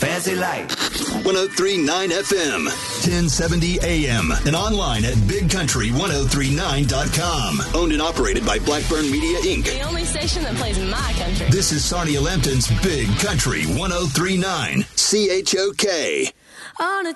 fancy life. 103.9 FM, 1070 AM, and online at BigCountry1039.com. Owned and operated by Blackburn Media, Inc. The only station that plays my country. This is Sarnia Lambton's Big Country 1039, CHOK. On a